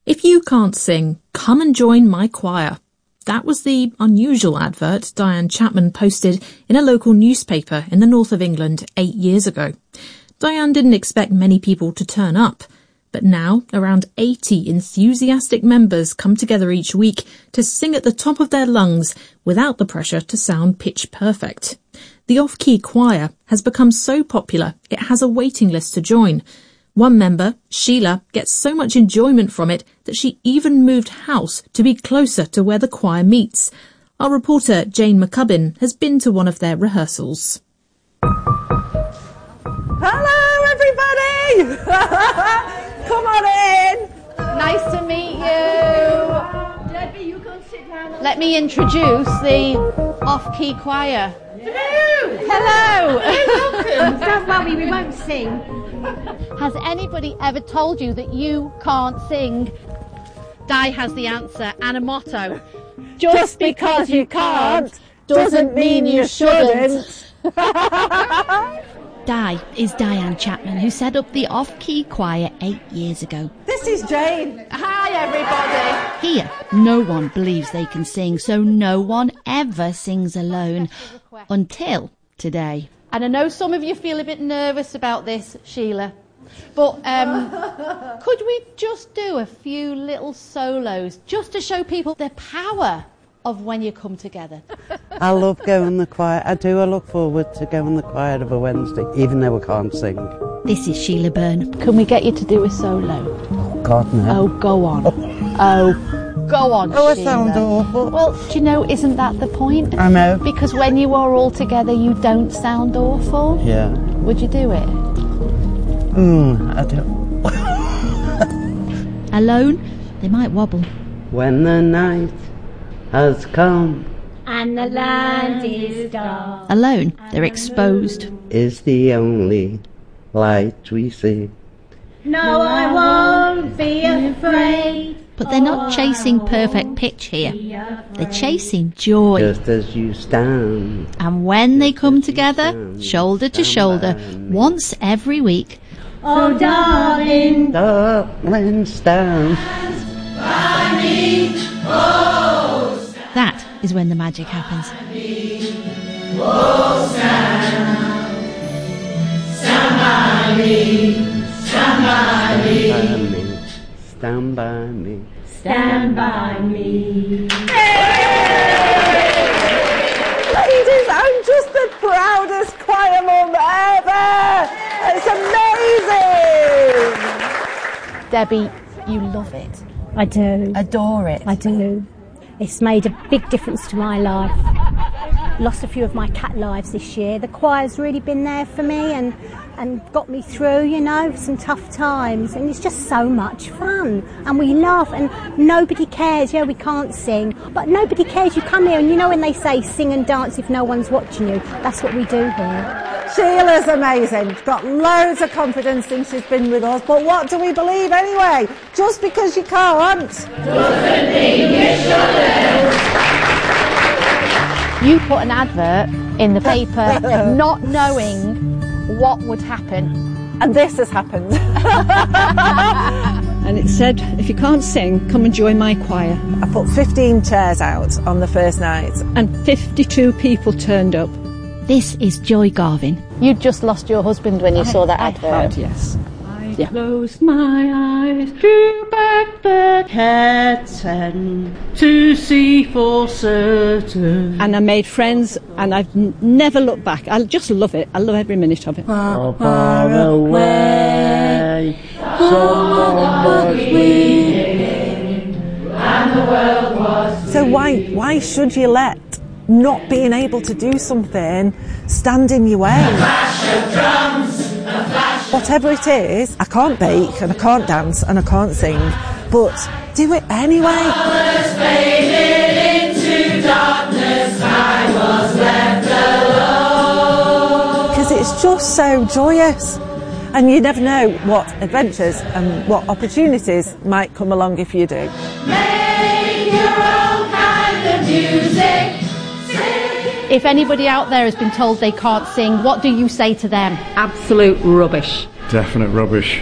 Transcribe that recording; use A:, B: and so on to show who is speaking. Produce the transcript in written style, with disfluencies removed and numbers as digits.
A: If you can't sing, come and join my choir. That was the unusual advert Diane Chapman posted in a local newspaper in the north of England 8 years ago. Diane didn't expect many people to turn up, but now around 80 enthusiastic members come together each week to sing at the top of their lungs without the pressure to sound pitch perfect. The off-key choir has become so popular it has a waiting list to join. One member, Sheila, gets so much enjoyment from it that she even moved house to be closer to where the choir meets. Our reporter Jane McCubbin has been to one of their rehearsals.
B: Hello, everybody! Come on in!
C: Nice to meet you.
D: Debbie, you can sit down.
C: Let me introduce the off-key choir.
D: Hello!
C: Hello!
D: Don't worry, we won't sing.
C: Has anybody ever told you that you can't sing? Di has the answer and a motto.
B: Just because you can't doesn't mean you shouldn't.
E: Di is Diane Chapman, who set up the off-key choir 8 years ago.
B: This is Jane.
C: Hi, everybody.
E: Here, no one believes they can sing, so no one ever sings alone. Until today.
C: And I know some of you feel a bit nervous about this, Sheila, but could we just do a few little solos just to show people the power of when you come together?
F: I love going the choir. I do. I look forward to going the choir of a Wednesday, even though I can't sing.
E: This is Sheila Byrne.
C: Can we get you to do a solo?
F: Oh, God, no.
C: Oh, go on. Go on,
F: Oh, I
C: Sheila.
F: sound awful.
C: Well, do you know, isn't that the point?
F: I know.
C: Because when you are all together, you don't sound awful.
F: Yeah.
C: Would you do it?
F: I do.
E: Alone, they might wobble.
F: When the night has come
D: And the land is dark.
E: Alone, they're exposed.
F: is the only light we see.
D: No, I won't be afraid.
E: But they're not chasing perfect pitch here. They're chasing joy.
F: Just as you stand.
E: And when they come together, shoulder to shoulder, once every week,
D: Oh, darling.
F: Darling, stand.
E: that is when the magic happens.
F: Stand by me.
D: Stand by me.
B: Ladies, I'm just the proudest choir mum ever! It's amazing!
C: Debbie, you love it.
G: I do.
C: Adore it.
G: I do. It's made a big difference to my life. Lost a few of my cat lives this year. The choir's really been there for me and got me through, you know, some tough times. And it's just so much fun. And we laugh and nobody cares. Yeah, we can't sing, but nobody cares. You come here and you know when they say sing and dance if no one's watching you, that's what we do here.
B: Sheila's amazing. She's got loads of confidence since she's been with us. But what do we believe anyway? Just because you can't.
C: You put an advert in the paper not knowing what would happen.
B: And this has happened.
H: And it said, if you can't sing, come and join my choir.
B: I put 15 chairs out on the first night.
H: And 52 people turned up.
E: This is Joy Garvin.
C: You just lost your husband when you saw that advert.
H: Yes.
I: I closed my eyes, drew back the curtain to see for certain.
H: And I made friends, and I've never looked back. I just love it. I love every minute of it.
I: Far away, someone was weeping, and the world was.
B: So why should you let not being able to do something stand in your way?
I: Clash of drums, a flash.
B: Whatever it is, I can't bake and I can't dance and I can't sing, but do it anyway.
I: Flowers faded into darkness, I was left alone.
B: Because it's just so joyous. And you never know what adventures and what opportunities might come along if you do.
I: Make your own kind of music.
C: If anybody out there has been told they can't sing, what do you say to them?
I: Absolute rubbish.
J: Definite rubbish.